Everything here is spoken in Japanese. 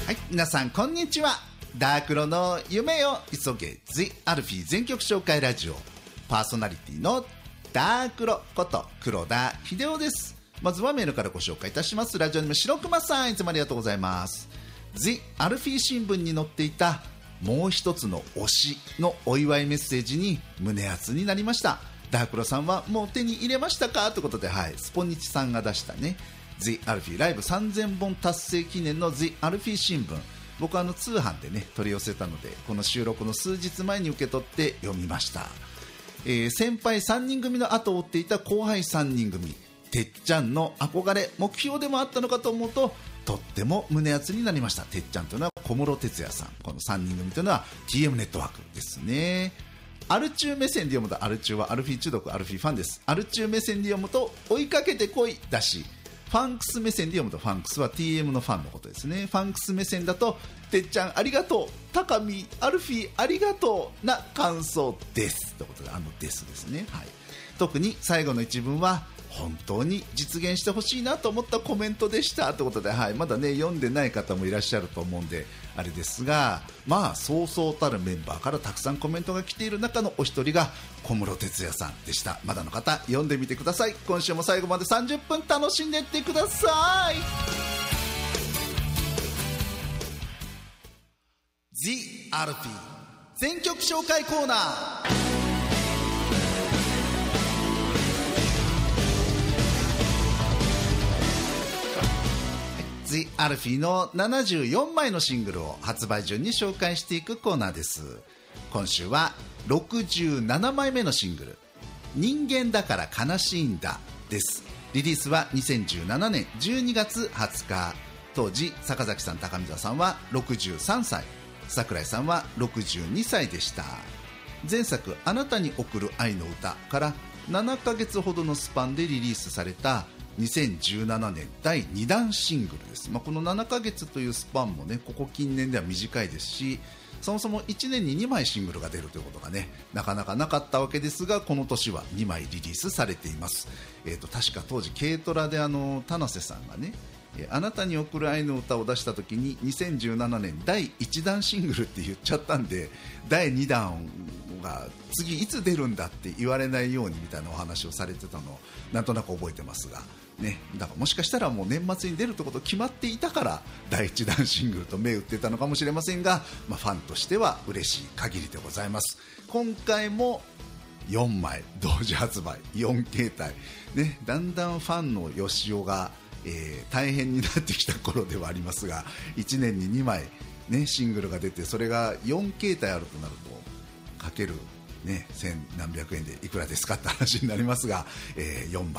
はい、皆さんこんにちは。ダークロの夢を急げ The アルフィー全曲紹介ラジオパーソナリティのダークロこと黒田秀夫です。まずはメールからご紹介いたします。ラジオネーム白熊さん、いつもありがとうございます。 The アルフィー新聞に載っていたもう一つの推しのお祝いメッセージに胸熱になりました。ダークロさんはもう手に入れましたかということで、はい、スポニチさんが出したね The アルフィーライブ3000本達成記念の The アルフィー新聞、僕は通販でね取り寄せたので、この収録の数日前に受け取って読みました。先輩3人組の後を追っていた後輩3人組、てっちゃんの憧れ目標でもあったのかと思うととっても胸熱になりました。てっちゃんというのは小室哲哉さん、この3人組というのは TM ネットワークですね。アルチュー目線で読むと、アルチューはアルフィー中毒アルフィーファンです。アルチュー目線で読むと追いかけてこいだし、ファンクス目線で読むとファンクスは TM のファンのことですね。ファンクス目線だとてっちゃんありがとう、高見アルフィーありがとうな感想ですということで、ですですね、はい、特に最後の一文は本当に実現してほしいなと思ったコメントでしたということで、はい、まだね読んでない方もいらっしゃると思うんであれですが、まあそうそうたるメンバーからたくさんコメントが来ている中のお一人が小室哲哉さんでした。まだの方読んでみてください。今週も最後まで30分楽しんでいってください。 The アルフィー全曲紹介コーナー。The アルフィーの74枚のシングルを発売順に紹介していくコーナーです。今週は67枚目のシングル、人間だから悲しいんだです。リリースは2017年12月20日。当時坂崎さん高見沢さんは63歳、桜井さんは62歳でした。前作あなたに贈る愛の歌から7ヶ月ほどのスパンでリリースされた2017年第2弾シングルです。この7ヶ月というスパンもね、ここ近年では短いですし、そもそも1年に2枚シングルが出るということがね、なかなかなかったわけですが、この年は2枚リリースされています。確か当時軽トラで田無瀬さんがね、あなたに贈る愛の歌を出した時に2017年第1弾シングルって言っちゃったんで、第2弾が次いつ出るんだって言われないようにみたいなお話をされてたのをなんとなく覚えてますがね、だからもしかしたらもう年末に出るってこと決まっていたから第1弾シングルと銘打ってたのかもしれませんが、ファンとしては嬉しい限りでございます。今回も4枚同時発売、4形態、ね、だんだんファンのよしおが、大変になってきた頃ではありますが、1年に2枚、ね、シングルが出て、それが4形態あるとなるとかける、ね、千何百円でいくらですかって話になりますが、4枚